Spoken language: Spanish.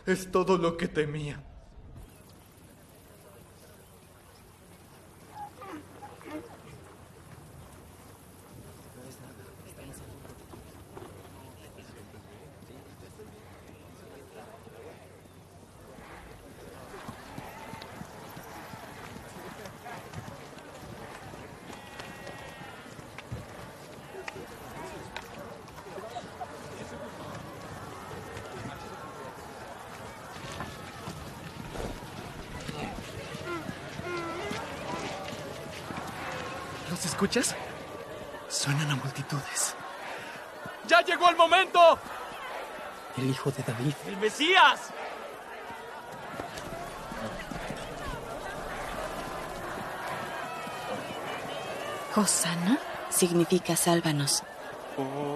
Es todo lo que temía. ¿Los escuchas? Suenan a multitudes. ¡Ya llegó el momento! El hijo de David. ¡El Mesías! Hosanna significa sálvanos. Oh.